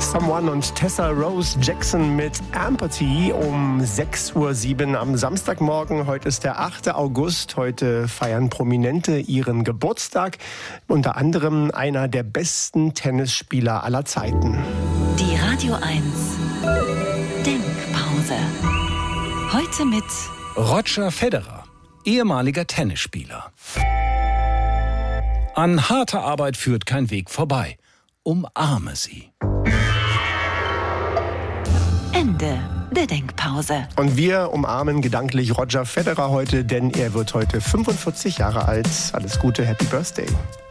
Someone und Tessa Rose Jackson mit Empathy um 6:07 Uhr am Samstagmorgen. Heute ist der 8. August. Heute feiern Prominente ihren Geburtstag. Unter anderem einer der besten Tennisspieler aller Zeiten. Die Radio 1 Denkpause. Heute mit Roger Federer, ehemaliger Tennisspieler. An harter Arbeit führt kein Weg vorbei. Umarme sie. Ende der Denkpause. Und wir umarmen gedanklich Roger Federer heute, denn er wird heute 45 Jahre alt. Alles Gute, Happy Birthday.